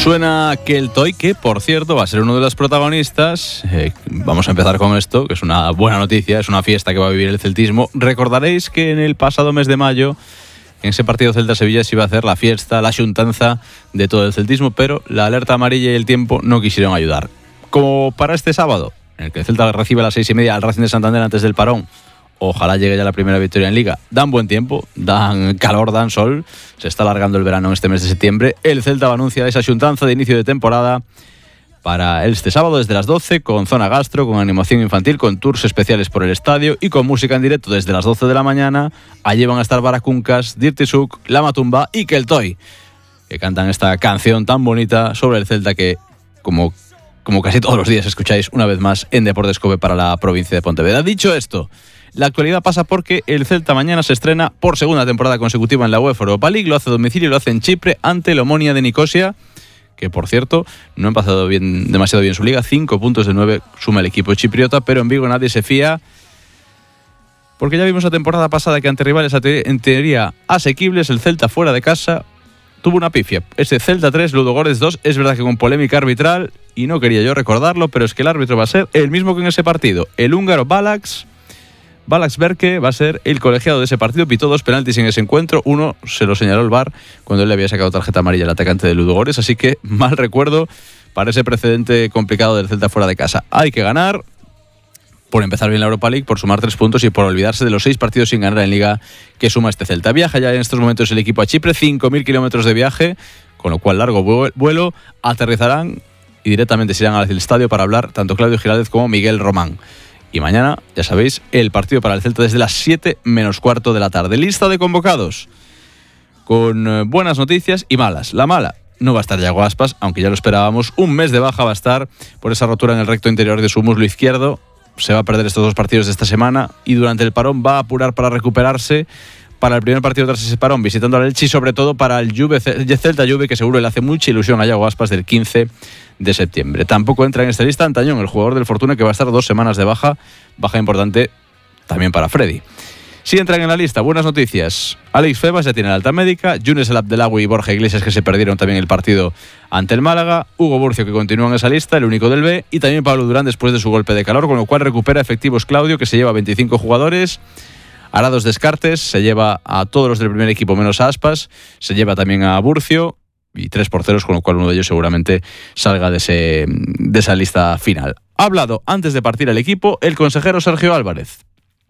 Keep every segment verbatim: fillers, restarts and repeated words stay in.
Suena que el Toy, que por cierto va a ser uno de los protagonistas. Eh, vamos a empezar con esto, que es una buena noticia, es una fiesta que va a vivir el celtismo. Recordaréis que en el pasado mes de mayo, en ese partido Celta-Sevilla, se iba a hacer la fiesta, la xuntanza de todo el celtismo, pero la alerta amarilla y el tiempo no quisieron ayudar. Como para este sábado, en el que el Celta recibe a las seis y media al Racing de Santander antes del parón, ojalá llegue ya la primera victoria en Liga. Dan buen tiempo, dan calor, dan sol. Se está alargando el verano en este mes de septiembre. El Celta va a anunciar esa xuntanza de inicio de temporada para este sábado desde las doce, con zona gastro, con animación infantil, con tours especiales por el estadio y con música en directo desde las doce de la mañana. Allí van a estar Baracuncas, Dirty Souk, La Matumba y Keltoy, que cantan esta canción tan bonita sobre el Celta que, como, como casi todos los días, escucháis una vez más en Deportes Cope para la provincia de Pontevedra. Dicho esto, la actualidad pasa porque el Celta mañana se estrena por segunda temporada consecutiva en la UEFA Europa League. Lo hace a domicilio y lo hace en Chipre ante el Omonia de Nicosia, que por cierto no ha empezado bien, demasiado bien su liga. Cinco puntos de nueve suma el equipo chipriota, pero en Vigo nadie se fía, porque ya vimos la temporada pasada que ante rivales en teoría asequibles, el Celta fuera de casa tuvo una pifia. Ese Celta tres, Ludogorets dos, es verdad que con polémica arbitral, y no quería yo recordarlo, pero es que el árbitro va a ser el mismo que en ese partido, el húngaro Balax. Balax Berke va a ser el colegiado de ese partido. Pitó dos penaltis en ese encuentro. Uno se lo señaló el V A R cuando él le había sacado tarjeta amarilla al atacante de Ludogorets. Así que mal recuerdo para ese precedente complicado del Celta fuera de casa. Hay que ganar por empezar bien la Europa League, por sumar tres puntos y por olvidarse de los seis partidos sin ganar en Liga que suma este Celta. Viaja ya en estos momentos el equipo a Chipre, cinco mil kilómetros de viaje, con lo cual largo vuelo. Aterrizarán y directamente se irán al estadio para hablar tanto Claudio Giraldez como Miguel Román. Y mañana, ya sabéis, el partido para el Celta desde las siete menos cuarto de la tarde. Lista de convocados con buenas noticias y malas. La mala, no va a estar Yago Aspas, aunque ya lo esperábamos. Un mes de baja va a estar por esa rotura en el recto interior de su muslo izquierdo. Se va a perder estos dos partidos de esta semana y durante el parón va a apurar para recuperarse para el primer partido tras ese parón, visitando al Elche y sobre todo para el Juve, Celta Juve, que seguro le hace mucha ilusión a Yago Aspas del quince de septiembre. Tampoco entra en esta lista Antañón, el jugador del Fortuna, que va a estar dos semanas de baja, baja importante también para Freddy. Si entran en la lista, buenas noticias. Alex Febas ya tiene la alta médica, Younes El Abdelagui y Borja Iglesias, que se perdieron también el partido ante el Málaga, Hugo Burcio, que continúa en esa lista, el único del B, y también Pablo Durán después de su golpe de calor, con lo cual recupera efectivos Claudio, que se lleva veinticinco jugadores. Hará dos descartes, se lleva a todos los del primer equipo menos a Aspas, se lleva también a Burcio y tres porteros, con lo cual uno de ellos seguramente salga de, ese, de esa lista final. Ha hablado antes de partir el equipo el consejero Sergio Álvarez.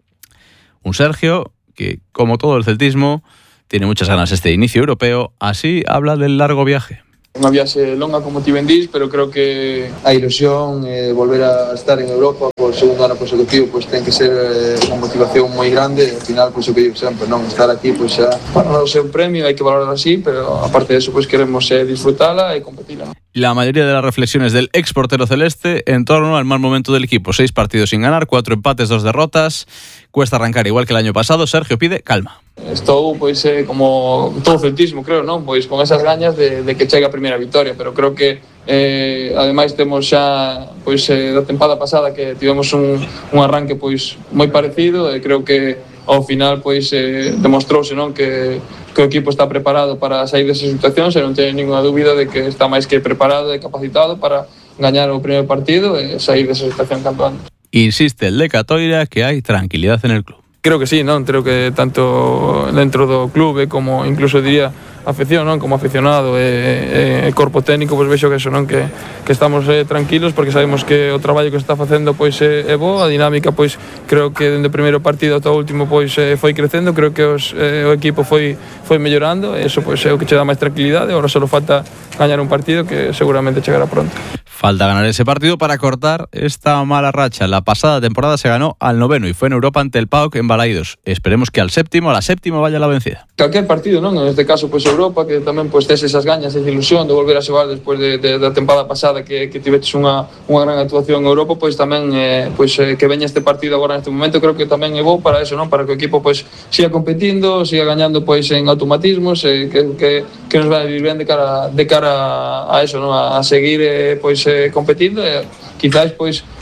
Un Sergio que, como todo el celtismo, tiene muchas ganas este inicio europeo. Así habla del largo viaje. Unha viaxe longa, como ti ben dís, pero creo que a ilusión eh, volver a estar en Europa por segundo ano consecutivo pues, ten que ser eh, unha motivación moi grande. Al final, pues, o que digo sempre, non estar aquí, pues, xa, para non ser un premio, hai que valorarlo así, pero aparte de eso, pues, queremos eh, disfrutala e competirla, ¿no? La mayoría de las reflexiones del ex portero celeste en torno al mal momento del equipo. Seis partidos sin ganar, cuatro empates, dos derrotas. Cuesta arrancar igual que el año pasado. Sergio pide calma. Estou, pois, eh, como todo celtismo, creo, non? Pois con esas gañas de, de que chegue a primeira victoria, pero creo que eh, ademais temos xa pois, eh, da tempada pasada que tivemos un, un arranque pois moi parecido e creo que ao final pois eh, demostrouse, non, que, que o equipo está preparado para sair desas situacións e non teño ninguna dúbida de que está máis que preparado e capacitado para gañar o primeiro partido e sair desa situación campeón. Insiste el de Catoira que hai tranquilidad en el club. Creo que sí, non? Creo que tanto dentro do clube como incluso diría afección, non? Como aficionado e, e, e corpo técnico, pois vexo que eso, non? Que, que estamos eh, tranquilos porque sabemos que o traballo que se está facendo pois é, é bo, a dinámica pois creo que dende o primeiro partido ata o último pois eh, foi crecendo, creo que os, eh, o equipo foi foi mellorando, e eso pois é o que che dá máis tranquilidade. Agora só falta gañar un partido que seguramente chegará pronto. Falta ganar ese partido para cortar esta mala racha. La pasada temporada se ganó al noveno y fue en Europa ante el P A O K en Balaidos. Esperemos que al séptimo, a la séptima vaya la vencida. Cualquier partido, non? En este caso, pois Europa, que tamén pois tes esas gañas, esa ilusión de volver a xogar despois de, de, da temporada pasada que, que tiveches unha, unha gran actuación en Europa, pois tamén eh, pois, eh, que veña este partido agora neste momento, creo que tamén é bo para eso, non? Para que o equipo pois siga competindo, siga gañando pois en automatismos, eh, que, que, que nos vai a vivir ben de cara, de cara a eso, non? A, a seguir eh, pois eh, competindo e quizás pois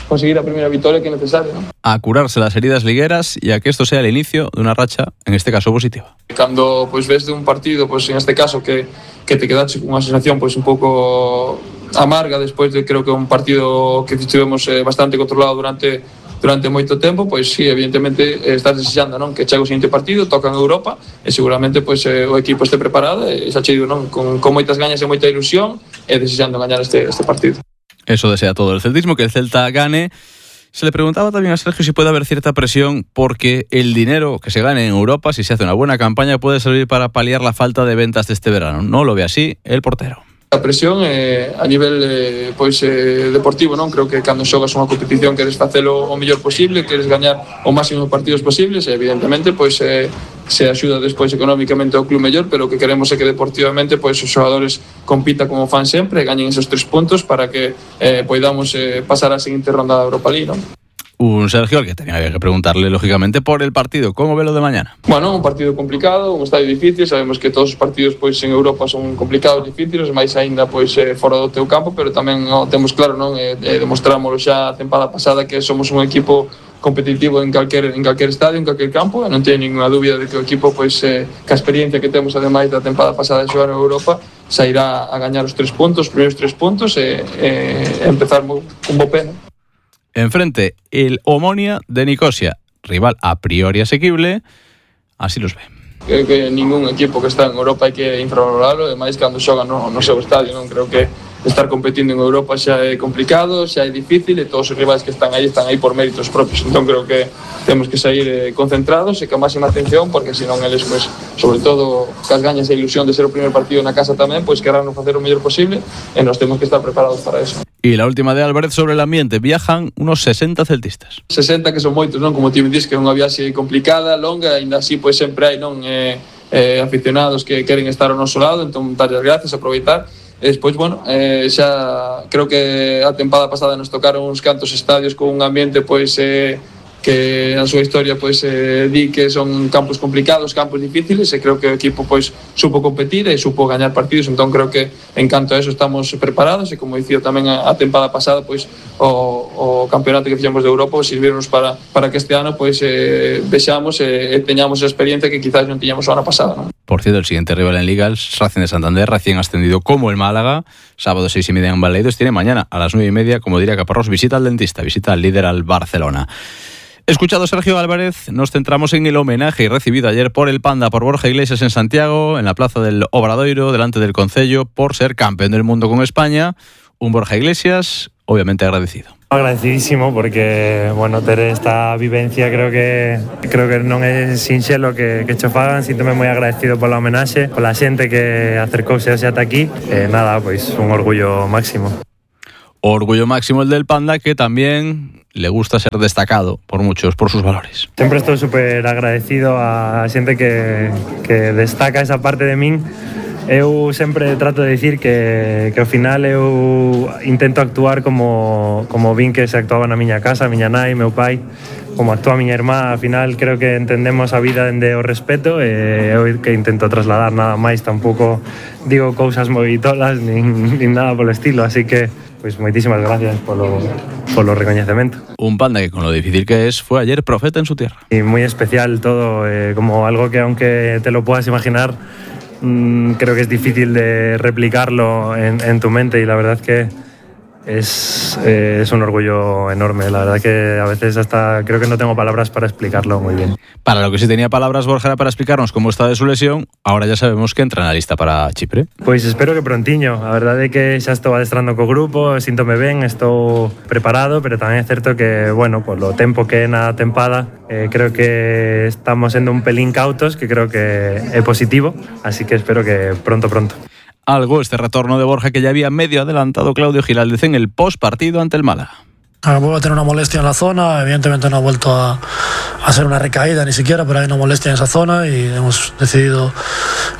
conseguir la primera victoria que es necesaria, ¿no? A curarse las heridas ligueras y a que esto sea el inicio de una racha, en este caso positiva. Cando pues, ves de un partido, pues, en este caso, que, que te quedaste con una sensación pues, un pouco amarga despois de, creo que un partido que estivemos eh, bastante controlado durante durante moito tempo, pois sí, evidentemente eh, estás desexando, non, que chegue o seguinte partido, toca en Europa e seguramente pois eh, o equipo este preparado e xa che digo, non, con, con moitas gañas e moita ilusión e desexando gañar este, este partido. Eso desea todo el celtismo, que el Celta gane. Se le preguntaba también a Sergio si puede haber cierta presión porque el dinero que se gane en Europa, si se hace una buena campaña, puede servir para paliar la falta de ventas de este verano. No lo ve así el portero. A presión eh, a nivel eh, pois, eh, deportivo, non? Creo que cando xogas unha competición queres facelo o mellor posible, queres gañar o máximo de partidos posibles e evidentemente pois, eh, se axuda despois económicamente ao club mellor, pero o que queremos é que deportivamente pois, os xogadores compita como fan sempre e gañen esos tres puntos para que eh, poidamos eh, pasar a seguinte ronda da Europa League, non? Un Sergio al que tenía que preguntarle lógicamente por el partido. ¿Cómo ve lo de mañana? Bueno, un partido complicado, un estadio difícil. Sabemos que todos os partidos pois, en Europa son complicados, difíciles, máis aínda pois, eh, fora do teu campo, pero tamén no, temos claro, non, eh, eh, demostramos xa a tempada pasada que somos un equipo competitivo en calquer, en calquer estadio, en calquer campo, e non teño ninguna dúbida de que o equipo, pois, eh, ca experiencia que temos ademais da tempada pasada de xogar en Europa, sairá a gañar os tres puntos, os primeiros tres puntos e, e empezar un bo pé, non? Enfrente, el Omonia de Nicosia, rival a priori asequible, así los ve. Creo que ningún equipo que está en Europa hai que infravalorarlo, e máis cando xoga no, no seu estadio, non? Creo que estar competindo en Europa xa é complicado, xa é difícil, e todos os rivais que están aí están aí por méritos propios. Entón creo que temos que sair eh, concentrados e con máxima atención, porque senón eles, pues, sobre todo, cas gañas e ilusión de ser o primer partido na casa tamén, pois querrán facer o mellor posible, e nós temos que estar preparados para eso. Y la última de Álvarez sobre el ambiente. Viajan unos sesenta celtistas. sesenta que son moitos, non? Como ti me dis que é unha viaxe complicada, longa, ainda así pois sempre hai, non, eh, eh, aficionados que queren estar ao noso lado, entón dar as gracias, aproveitar. E despois, bueno, eh, xa creo que a tempada pasada nos tocaron uns cantos estadios con un ambiente pois eh, que a súa historia pois eh, di que son campos complicados, campos difíciles, e creo que o equipo pois supo competir e supo gañar partidos, entón creo que en canto a eso estamos preparados, e como dicía tamén a, a tempada pasada, pois o, o campeonato que fixemos de Europa pois, sirvirnos para, para que este ano pois eh, vexamos e, e teñamos a experiencia que quizás non tiñamos o ano pasado, non? Por cierto, el siguiente rival en Liga, el Racing de Santander, recién ascendido como el Málaga, sábado seis y media en Balaidos, tiene mañana a las nueve y media, como diría Caparrós, visita al dentista, visita al líder al Barcelona. Escuchado Sergio Álvarez, nos centramos en el homenaje recibido ayer por el Panda por Borja Iglesias en Santiago, en la plaza del Obradoiro, delante del Concello, por ser campeón del mundo con España. Un Borja Iglesias, obviamente agradecido. Agradecidísimo porque, bueno, ter esta vivencia creo que creo que non é sinxelo que, que cho fagan. Síntome moi agradecido pola homenaxe, pola xente que acercouse ata aquí. E nada, pois un orgullo máximo. Orgullo máximo el del Panda, que también le gusta ser destacado por muchos, por sus valores. Sempre estou super agradecido a xente que, que destaca esa parte de min. Eu sempre trato de dicir que, que ao final eu intento actuar como, como vin que se actuaba na miña casa, a miña nai, meu pai, como actúa a miña irmá. Ao final creo que entendemos a vida dende o respeto e eu que intento trasladar, nada máis. Tampouco digo cousas moi tolas nin, nin nada polo estilo, así que pues moitísimas gracias polo, polo recoñecemento. Un Panda que con lo difícil que es fue ayer profeta en su tierra. Y muy especial todo, eh, como algo que aunque te lo puedas imaginar, mmm, creo que es difícil de replicarlo en, en tu mente, y la verdad que es, eh, es un orgullo enorme. La verdad que a veces hasta creo que no tengo palabras para explicarlo muy bien. Para lo que sí tenía palabras Borja era para explicarnos cómo está de su lesión. Ahora ya sabemos que entra en la lista para Chipre. Pois espero que prontiño. A verdade é que xa estou adestrando co grupo, síntome ben, estou preparado, pero tamén é certo que, bueno, polo tempo que é na tempada, eh, creo que estamos sendo un pelín cautos, que creo que é positivo, así que espero que pronto, pronto. Algo este retorno de Borja que ya había medio adelantado Claudio Giraldez en el post partido ante el Málaga. Vuelvo a tener una molestia en la zona, evidentemente no ha vuelto a, a ser una recaída ni siquiera, pero hay una molestia en esa zona y hemos decidido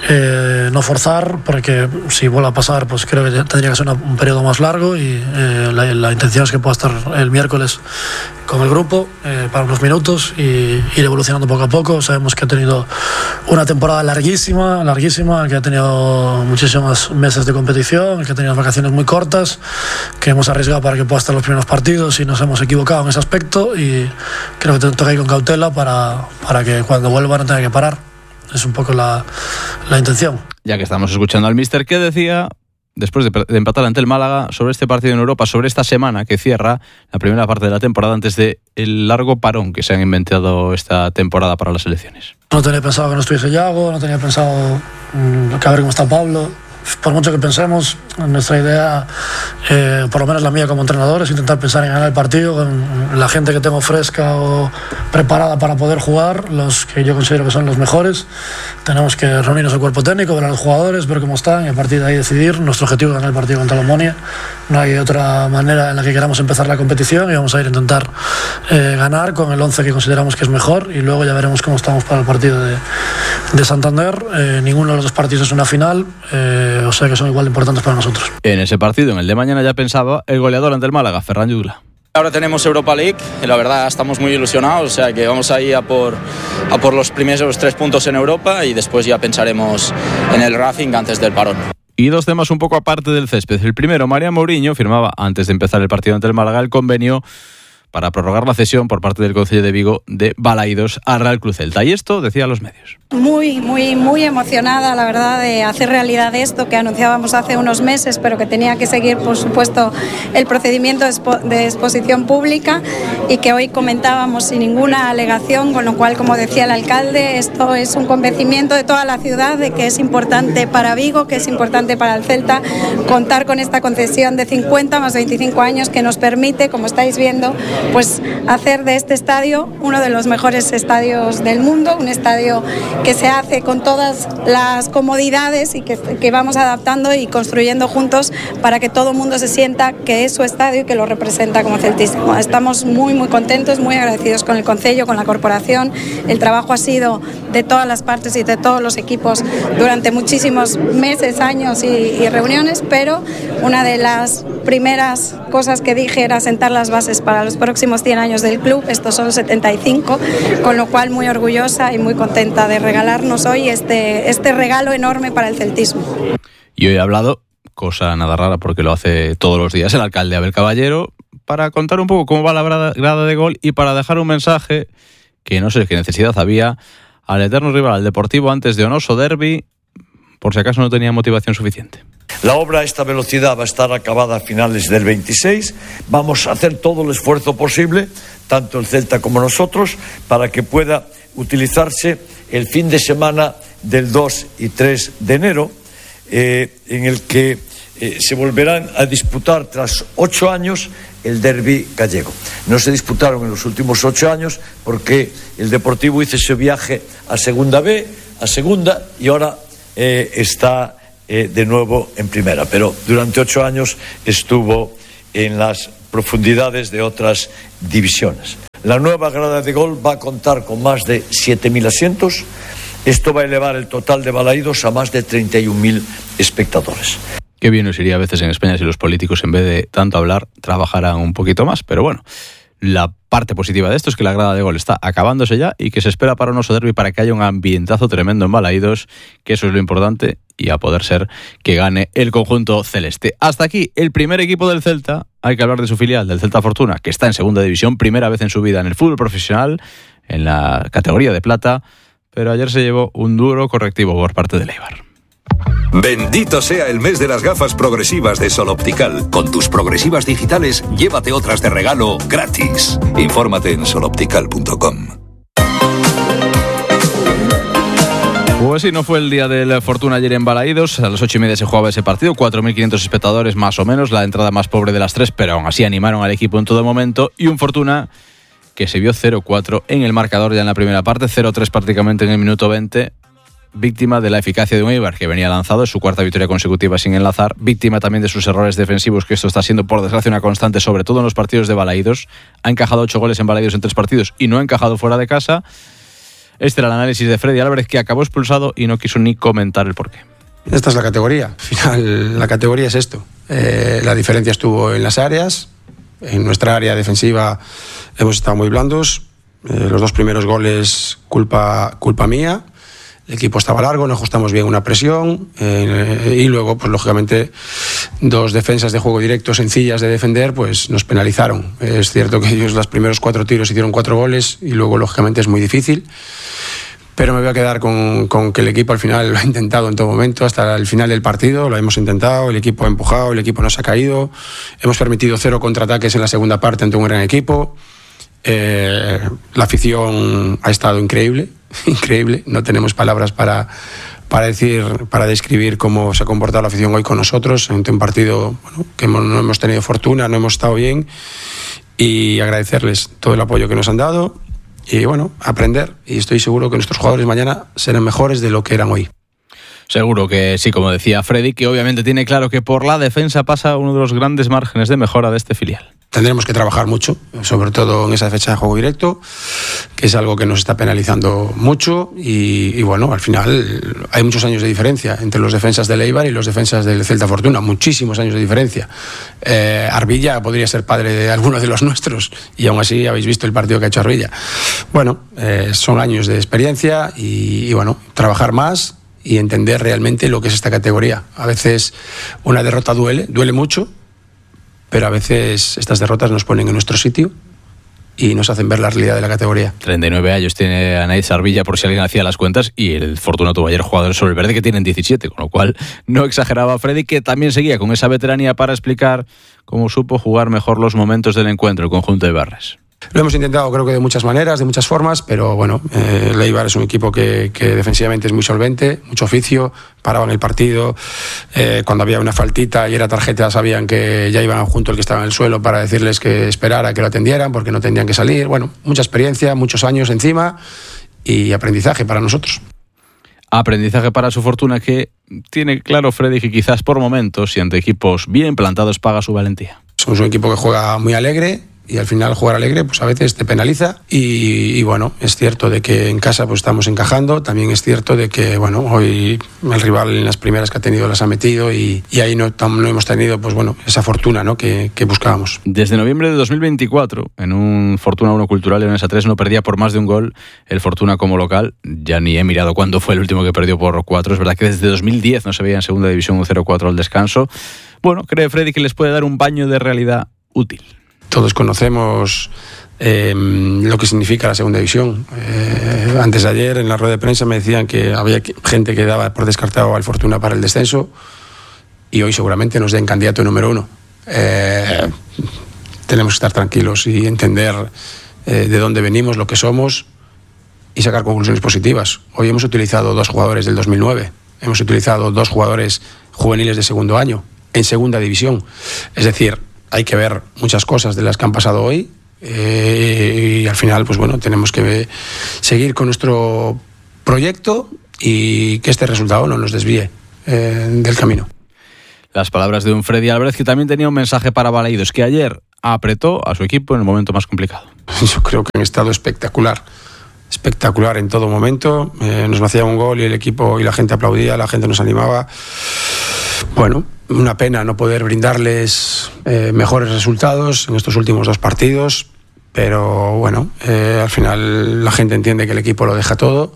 eh, no forzar, porque si vuelve a pasar, pues creo que tendría que ser una, un periodo más largo y eh, la, la intención es que pueda estar el miércoles con el grupo eh, para unos minutos y ir evolucionando poco a poco. Sabemos que ha tenido una temporada larguísima, larguísima, que ha tenido muchísimos meses de competición, que ha tenido vacaciones muy cortas, que hemos arriesgado para que pueda estar en los primeros partidos y nos hemos equivocado en ese aspecto y creo que toca ir con cautela para, para que cuando vuelva no tenga que parar. Es un poco la, la intención. Ya que estamos escuchando al míster, ¿qué decía después de, de empatar ante el Málaga sobre este partido en Europa, sobre esta semana que cierra la primera parte de la temporada antes del largo parón que se han inventado esta temporada para las selecciones? No tenía pensado que no estuviese Yago, no tenía pensado mmm, que a ver cómo está Pablo. Por mucho que pensemos, nuestra idea, eh, por lo menos la mía como entrenador, es intentar pensar en ganar el partido con la gente que tengo fresca o preparada para poder jugar, los que yo considero que son los mejores. Tenemos que reunirnos el cuerpo técnico, ver a los jugadores, ver cómo están y a partir de ahí decidir. Nuestro objetivo es ganar el partido contra la Omonia. No hay otra manera en la que queramos empezar la competición y vamos a ir a intentar eh, ganar con el once que consideramos que es mejor y luego ya veremos cómo estamos para el partido de, de Santander. Eh, ninguno de los dos partidos es una final. Eh, O sea que son igual de importantes para nosotros. En ese partido, en el de mañana, ya pensaba el goleador ante el Málaga, Ferran Yugla. Ahora tenemos Europa League y la verdad estamos muy ilusionados, o sea que vamos a ir a por, a por los primeros tres puntos en Europa y después ya pensaremos en el Racing antes del parón. Y dos temas un poco aparte del césped. El primero, María Mourinho firmaba antes de empezar el partido ante el Málaga el convenio para prorrogar la cesión por parte del Concello de Vigo de Balaídos al Real Club Celta. Y esto decía a los medios. Muy, muy, muy emocionada, la verdad, de hacer realidad esto que anunciábamos hace unos meses, pero que tenía que seguir, por supuesto, el procedimiento de exposición pública y que hoy comentábamos sin ninguna alegación, con lo cual, como decía el alcalde, esto es un convencimiento de toda la ciudad de que es importante para Vigo, que es importante para el Celta contar con esta concesión de cincuenta más veinticinco años que nos permite, como estáis viendo, pues hacer de este estadio uno de los mejores estadios del mundo, un estadio que se hace con todas las comodidades y que, que vamos adaptando y construyendo juntos para que todo el mundo se sienta que es su estadio y que lo representa como celtísimo. Estamos muy muy contentos, muy agradecidos con el Concello, con la corporación. El trabajo ha sido de todas las partes y de todos los equipos durante muchísimos meses, años y, y reuniones, pero una de las primeras cosas que dije era sentar las bases para los próximos cien años del club. Estos son setenta y cinco, con lo cual muy orgullosa y muy contenta de regalarnos hoy este, este regalo enorme para el celtismo. Y hoy ha hablado, cosa nada rara porque lo hace todos los días, el alcalde Abel Caballero, para contar un poco cómo va la grada, grada de Gol y para dejar un mensaje que no sé qué necesidad había al eterno rival, al Deportivo, antes de Onoso Derby, por si acaso no tenía motivación suficiente. La obra a esta velocidad va a estar acabada a finales del veintiséis. Vamos a hacer todo el esfuerzo posible, tanto el Celta como nosotros, para que pueda utilizarse el fin de semana del dos y tres de enero, eh, en el que eh, se volverán a disputar tras ocho años el derbi gallego. No se disputaron en los últimos ocho años porque el Deportivo hizo ese viaje a Segunda B, a Segunda, y ahora eh, está eh, de nuevo en Primera. Pero durante ocho años estuvo en las profundidades de otras divisiones. La nueva grada de Gol va a contar con más de siete mil asientos. Esto va a elevar el total de Balaídos a más de treinta y un mil espectadores. Qué bien nos iría a veces en España si los políticos, en vez de tanto hablar, trabajaran un poquito más. Pero bueno, la parte positiva de esto es que la grada de Gol está acabándose ya y que se espera para Onoso Derby para que haya un ambientazo tremendo en Balaídos, que eso es lo importante, y a poder ser que gane el conjunto celeste. Hasta aquí el primer equipo del Celta. Hay que hablar de su filial, del Celta Fortuna, que está en segunda división, primera vez en su vida en el fútbol profesional, en la categoría de plata, pero ayer se llevó un duro correctivo por parte del Eibar. Bendito sea el mes de las gafas progresivas de Sol Optical. Con tus progresivas digitales, llévate otras de regalo gratis. Infórmate en sol optical punto com. Pues sí, no fue el día del Fortuna ayer en Balaídos. A las ocho y media se jugaba ese partido, cuatro mil quinientos espectadores más o menos, la entrada más pobre de las tres, pero aún así animaron al equipo en todo momento, y un Fortuna que se vio cero cuatro en el marcador ya en la primera parte, cero tres prácticamente en el minuto veinte, víctima de la eficacia de un Eibar que venía lanzado, es su cuarta victoria consecutiva sin enlazar, víctima también de sus errores defensivos, que esto está siendo por desgracia una constante, sobre todo en los partidos de Balaídos. Ha encajado ocho goles en Balaídos en tres partidos y no ha encajado fuera de casa. Este era el análisis de Freddy Álvarez, que acabó expulsado y no quiso ni comentar el porqué. Esta es la categoría. Al final, la categoría es esto. Eh, la diferencia estuvo en las áreas. En nuestra área defensiva hemos estado muy blandos. Eh, los dos primeros goles, culpa, culpa mía. El equipo estaba largo, no ajustamos bien una presión. Eh, y luego, pues lógicamente, dos defensas de juego directo sencillas de defender, pues nos penalizaron. Es cierto que ellos los primeros cuatro tiros hicieron cuatro goles y luego, lógicamente, es muy difícil. Pero me voy a quedar con, con que el equipo al final lo ha intentado en todo momento, hasta el final del partido, lo hemos intentado, el equipo ha empujado, el equipo no se ha caído, hemos permitido cero contraataques en la segunda parte ante un gran equipo, eh, la afición ha estado increíble, increíble, no tenemos palabras para, para decir, para describir cómo se ha comportado la afición hoy con nosotros, ante un partido bueno, que hemos, no hemos tenido fortuna, no hemos estado bien, y agradecerles todo el apoyo que nos han dado. Y bueno, aprender, y estoy seguro que nuestros jugadores mañana serán mejores de lo que eran hoy. Seguro que sí, como decía Freddy, que obviamente tiene claro que por la defensa pasa uno de los grandes márgenes de mejora de este filial. Tendremos que trabajar mucho, sobre todo en esa fecha de juego directo, que es algo que nos está penalizando mucho y, y bueno, al final hay muchos años de diferencia entre los defensas del Eibar y los defensas del Celta Fortuna, muchísimos años de diferencia. Eh, Arbilla podría ser padre de alguno de los nuestros y aún así habéis visto el partido que ha hecho Arbilla. Bueno, eh, son años de experiencia y, y bueno, trabajar más y entender realmente lo que es esta categoría. A veces una derrota duele, duele mucho, pero a veces estas derrotas nos ponen en nuestro sitio y nos hacen ver la realidad de la categoría. treinta y nueve años tiene Anaïs Arbilla, por si alguien hacía las cuentas, y el Fortuna tuvo ayer jugadores sobre el verde que tienen diecisiete, con lo cual no exageraba Freddy, que también seguía con esa veteranía para explicar cómo supo jugar mejor los momentos del encuentro el conjunto de Barres. Lo hemos intentado creo que de muchas maneras, de muchas formas, pero bueno, eh, el Eibar es un equipo que, que defensivamente es muy solvente, mucho oficio, paraban el partido, eh, cuando había una faltita y era tarjeta sabían que ya iban junto el que estaba en el suelo para decirles que esperara, que lo atendieran porque no tendrían que salir. Bueno, mucha experiencia, muchos años encima y aprendizaje para nosotros. Aprendizaje para su Fortuna, que tiene claro Freddy que quizás por momentos y ante equipos bien plantados paga su valentía. Somos un equipo que juega muy alegre y al final jugar alegre pues a veces te penaliza y, y bueno, es cierto de que en casa pues estamos encajando, también es cierto de que bueno, hoy el rival en las primeras que ha tenido las ha metido y, y ahí no, no hemos tenido pues bueno, esa fortuna, ¿no? que, que buscábamos. Desde noviembre de dos mil veinticuatro, en un Fortuna uno Cultural Leonesa tres, no perdía por más de un gol el Fortuna como local. Ya ni he mirado cuándo fue el último que perdió por cuatro. Es verdad que desde dos mil diez no se veía en segunda división un cero cuatro al descanso. Bueno, cree Freddy que les puede dar un baño de realidad útil. Todos conocemos eh, lo que significa la segunda división. Eh, antes de ayer en la rueda de prensa me decían que había gente que daba por descartado al Fortuna para el descenso y hoy seguramente nos den candidato número uno. Eh, tenemos que estar tranquilos y entender eh, de dónde venimos, lo que somos y sacar conclusiones positivas. Hoy hemos utilizado dos jugadores del dos mil nueve, hemos utilizado dos jugadores juveniles de segundo año en segunda división. Es decir, hay que ver muchas cosas de las que han pasado hoy eh, y al final pues bueno, tenemos que seguir con nuestro proyecto y que este resultado no nos desvíe eh, del camino. Las palabras de un Freddy Álvarez que también tenía un mensaje para Balaídos, que ayer apretó a su equipo en el momento más complicado. Yo creo que han estado espectacular, espectacular en todo momento. Eh, nos hacía un gol y el equipo y la gente aplaudía, la gente nos animaba. Bueno, una pena no poder brindarles eh, mejores resultados en estos últimos dos partidos, pero bueno, eh, al final la gente entiende que el equipo lo deja todo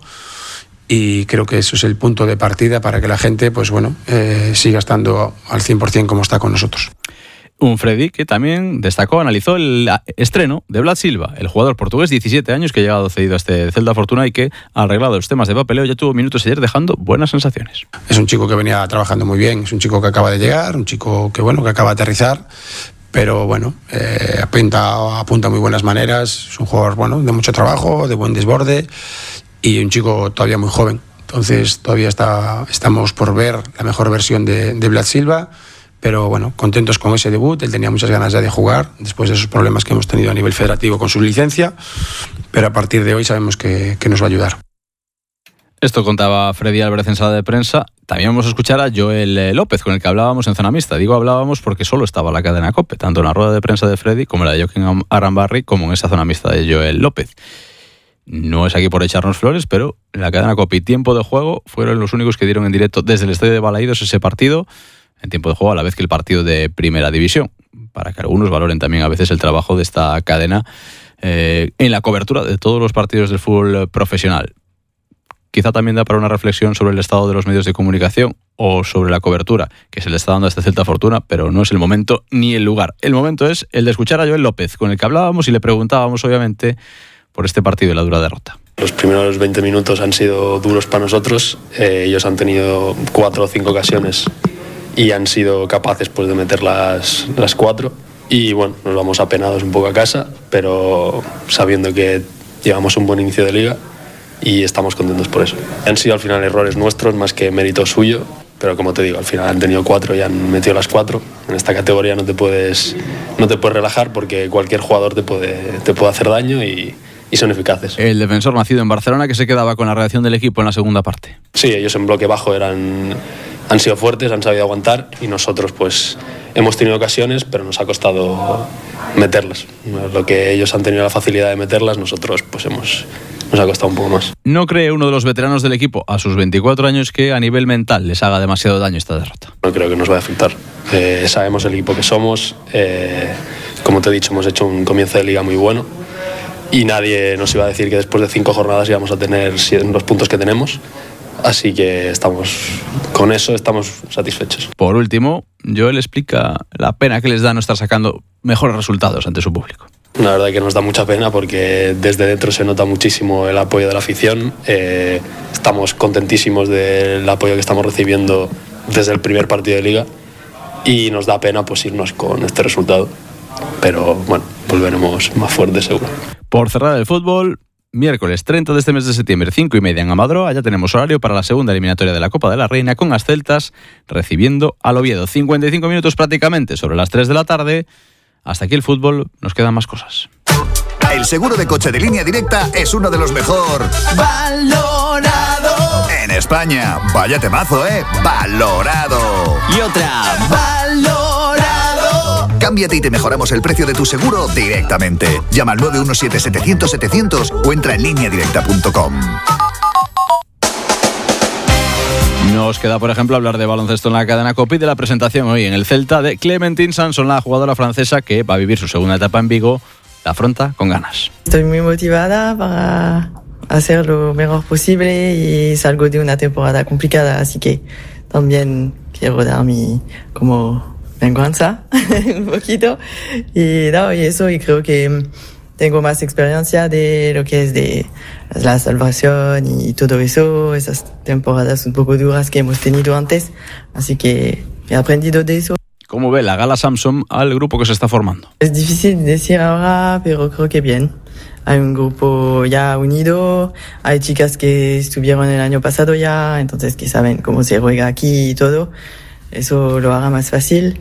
y creo que eso es el punto de partida para que la gente pues bueno, eh, siga estando al cien por ciento como está con nosotros. Un Freddy que también destacó, analizó el estreno de Vlad Silva, el jugador portugués, diecisiete años, que ha llegado cedido a este Celta Fortuna y que ha arreglado los temas de papeleo, ya tuvo minutos ayer dejando buenas sensaciones. Es un chico que venía trabajando muy bien, es un chico que acaba de llegar, un chico que bueno que acaba de aterrizar, pero bueno, eh, apunta, apunta muy buenas maneras, es un jugador bueno de mucho trabajo, de buen desborde y un chico todavía muy joven. Entonces todavía está, estamos por ver la mejor versión de, de Vlad Silva. Pero bueno, contentos con ese debut. Él tenía muchas ganas ya de jugar después de esos problemas que hemos tenido a nivel federativo con su licencia, pero a partir de hoy sabemos que, que nos va a ayudar. Esto contaba Freddy Álvarez en sala de prensa. También vamos a escuchar a Joel López, con el que hablábamos en Zona Mixta. Digo hablábamos porque solo estaba la cadena COPE, tanto en la rueda de prensa de Freddy como en la de Joaquín Arambarri, como en esa Zona Mixta de Joel López. No es aquí por echarnos flores, pero la cadena COPE y Tiempo de Juego fueron los únicos que dieron en directo desde el estadio de Balaídos ese partido en tiempo de juego, a la vez que el partido de Primera División, para que algunos valoren también a veces el trabajo de esta cadena eh, en la cobertura de todos los partidos del fútbol profesional. Quizá también da para una reflexión sobre el estado de los medios de comunicación o sobre la cobertura que se le está dando a este Celta Fortuna, pero no es el momento ni el lugar. El momento es el de escuchar a Joel López, con el que hablábamos y le preguntábamos, obviamente, por este partido y la dura derrota. Los primeros veinte minutos han sido duros para nosotros. Eh, ellos han tenido cuatro o cinco ocasiones y han sido capaces pues, de meter las, las cuatro. Y bueno, nos vamos apenados un poco a casa, pero sabiendo que llevamos un buen inicio de liga y estamos contentos por eso. Han sido al final errores nuestros más que mérito suyo, pero como te digo, al final han tenido cuatro y han metido las cuatro. En esta categoría no te puedes, no te puedes relajar porque cualquier jugador te puede, te puede hacer daño y, y son eficaces. El defensor nacido en Barcelona que se quedaba con la reacción del equipo en la segunda parte. Sí, ellos en bloque bajo eran, han sido fuertes, han sabido aguantar y nosotros pues hemos tenido ocasiones, pero nos ha costado meterlas. Lo que ellos han tenido la facilidad de meterlas, nosotros pues hemos... nos ha costado un poco más. ¿No cree uno de los veteranos del equipo a sus veinticuatro años que a nivel mental les haga demasiado daño esta derrota? No creo que nos vaya a afectar. Eh, sabemos el equipo que somos. Eh, como te he dicho, hemos hecho un comienzo de liga muy bueno y nadie nos iba a decir que después de cinco jornadas íbamos a tener los puntos que tenemos. Así que estamos con eso, estamos satisfechos. Por último, Joel explica la pena que les da no estar sacando mejores resultados ante su público. La verdad que nos da mucha pena porque desde dentro se nota muchísimo el apoyo de la afición. Eh, estamos contentísimos del apoyo que estamos recibiendo desde el primer partido de liga y nos da pena pues irnos con este resultado. Pero bueno, volveremos más fuertes seguro. Por cerrar el fútbol, miércoles treinta de este mes de septiembre, cinco y media en Amadroa, ya tenemos horario para la segunda eliminatoria de la Copa de la Reina con las Celtas recibiendo al Oviedo. cincuenta y cinco minutos prácticamente sobre las tres de la tarde. Hasta aquí el fútbol, nos quedan más cosas. El seguro de coche de Línea Directa es uno de los mejor valorado en España. Vaya temazo, ¿eh? Valorado. Y otra, valorado. Cámbiate y te mejoramos el precio de tu seguro directamente. Llama al nueve uno siete, setecientos, setecientos o entra en línea directa punto com. Nos queda, por ejemplo, hablar de baloncesto en la cadena COPE y de la presentación hoy en el Celta de Clémentine Sanson, la jugadora francesa que va a vivir su segunda etapa en Vigo. La afronta con ganas. Estoy muy motivada para hacer lo mejor posible y salgo de una temporada complicada, así que también quiero dar mi como venganza un poquito y, no, y eso, y creo que tengo más experiencia de lo que es de la salvación y todo eso, esas temporadas un poco duras que hemos tenido antes, así que he aprendido de eso. ¿Cómo ve la Gala Samson al grupo que se está formando? Es difícil decir ahora, pero creo que bien. Hay un grupo ya unido, hay chicas que estuvieron el año pasado ya, entonces que saben cómo se juega aquí y todo, eso lo hará más fácil.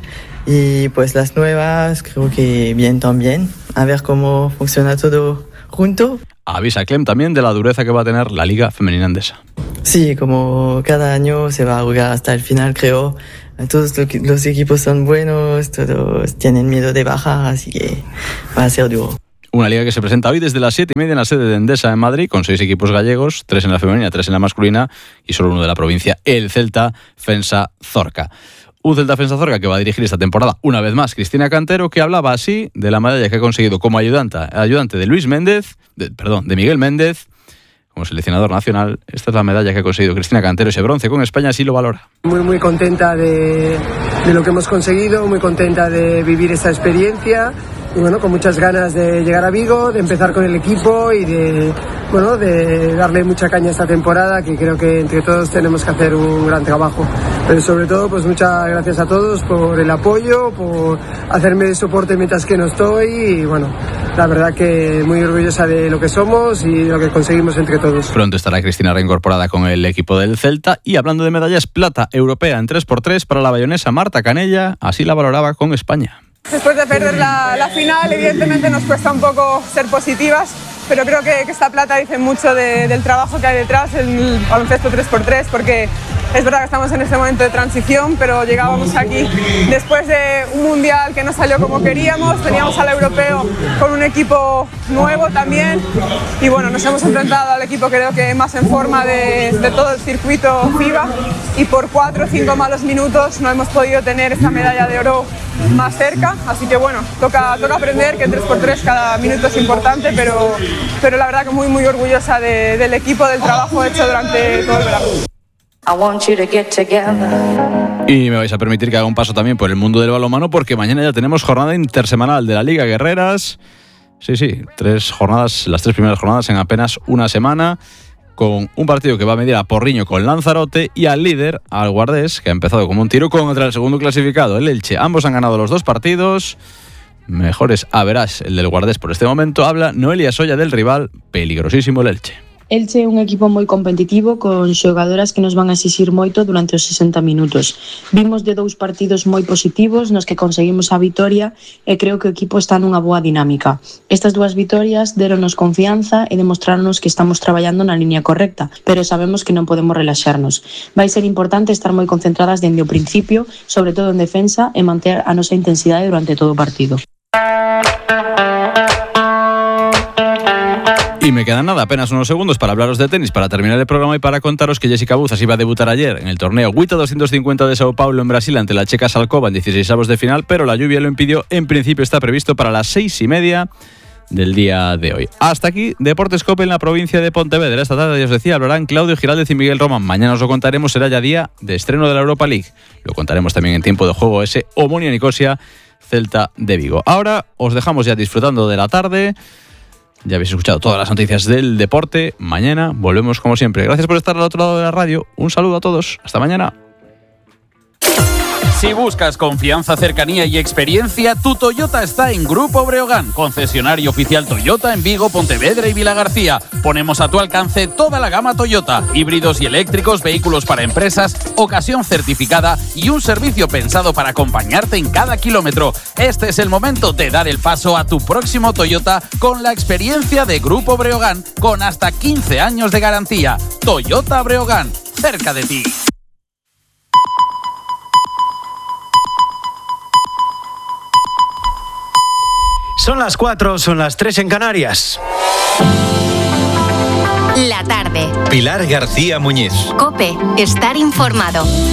Y pues las nuevas creo que bien también, a ver cómo funciona todo junto. Avisa Clem también de la dureza que va a tener la Liga Femenina Endesa. Sí, como cada año se va a jugar hasta el final, creo. Todos los equipos son buenos, todos tienen miedo de bajar, así que va a ser duro. Una liga que se presenta hoy desde las siete y media en la sede de Endesa en Madrid, con seis equipos gallegos, tres en la femenina, tres en la masculina y solo uno de la provincia, el Celta Fensa Zorca. Un Celta Fensa Zorca que va a dirigir esta temporada una vez más Cristina Cantero, que hablaba así de la medalla que ha conseguido como ayudante, ayudante de Luis Méndez, de, perdón, de Miguel Méndez, como seleccionador nacional. Esta es la medalla que ha conseguido Cristina Cantero, ese bronce con España, así lo valora. Muy, muy contenta de, de lo que hemos conseguido, muy contenta de vivir esta experiencia y bueno, con muchas ganas de llegar a Vigo, de empezar con el equipo y de, bueno, de darle mucha caña a esta temporada, que creo que entre todos tenemos que hacer un gran trabajo. Pero sobre todo, pues muchas gracias a todos por el apoyo, por hacerme de soporte mientras que no estoy y bueno, la verdad que muy orgullosa de lo que somos y de lo que conseguimos entre todos. Pronto estará Cristina reincorporada con el equipo del Celta y hablando de medallas, plata europea en tres por tres para la bayonesa Marta Canella, así la valoraba con España. Después de perder la, la final, evidentemente nos cuesta un poco ser positivas, pero creo que, que esta plata dice mucho de, del trabajo que hay detrás en el baloncesto tres por tres, porque Es verdad que estamos en este momento de transición, pero llegábamos aquí después de un mundial que no salió como queríamos, teníamos al europeo con un equipo nuevo también y bueno, nos hemos enfrentado al equipo creo que más en forma de, de todo el circuito FIBA y por cuatro o cinco malos minutos no hemos podido tener esta medalla de oro más cerca, así que bueno, toca, toca aprender que tres por tres cada minuto es importante, pero, pero la verdad que muy muy orgullosa de, del equipo, del trabajo hecho durante todo el verano. I want you to get together. Y me vais a permitir que haga un paso también por el mundo del balonmano porque mañana ya tenemos jornada intersemanal de la Liga Guerreras. Sí, sí, tres jornadas, las tres primeras jornadas en apenas una semana, con un partido que va a medir a Porriño con Lanzarote y al líder, al Guardés, que ha empezado como un tiro contra el segundo clasificado, el Elche. Ambos han ganado los dos partidos. Mejores a verás el del Guardés por este momento. Habla Noelia Soya del rival, peligrosísimo el Elche. Elche é un equipo moi competitivo con xogadoras que nos van a exixir moito durante os sesenta minutos. Vimos de dous partidos moi positivos nos que conseguimos a vitoria e creo que o equipo está nunha boa dinámica. Estas dúas vitorias deronos confianza e demostrarnos que estamos traballando na línea correcta, pero sabemos que non podemos relaxarnos. Vai ser importante estar moi concentradas dende o principio, sobre todo en defensa, e manter a nosa intensidade durante todo o partido. Y me quedan nada, apenas unos segundos para hablaros de tenis, para terminar el programa y para contaros que Jessica Buzas iba a debutar ayer en el torneo WTA doscientos cincuenta de Sao Paulo en Brasil ante la checa Salkova en dieciseisavos de final, pero la lluvia lo impidió. En principio está previsto para las seis y media del día de hoy. Hasta aquí, Deportes Cope en la provincia de Pontevedra. Esta tarde, ya os decía, hablarán Claudio Giraldez y Miguel Román. Mañana os lo contaremos, será ya día de estreno de la Europa League. Lo contaremos también en tiempo de juego ese Omonia Nicosia Celta de Vigo. Ahora os dejamos ya disfrutando de la tarde. Ya habéis escuchado todas las noticias del deporte. Mañana volvemos como siempre. Gracias por estar al otro lado de la radio. Un saludo a todos. Hasta mañana. Si buscas confianza, cercanía y experiencia, tu Toyota está en Grupo Breogán, concesionario oficial Toyota en Vigo, Pontevedra y Vilagarcía. Ponemos a tu alcance toda la gama Toyota, híbridos y eléctricos, vehículos para empresas, ocasión certificada y un servicio pensado para acompañarte en cada kilómetro. Este es el momento de dar el paso a tu próximo Toyota con la experiencia de Grupo Breogán, con hasta quince años de garantía. Toyota Breogán, cerca de ti. Son las cuatro, son las tres en Canarias. La tarde. Pilar García Muñiz. COPE, estar informado.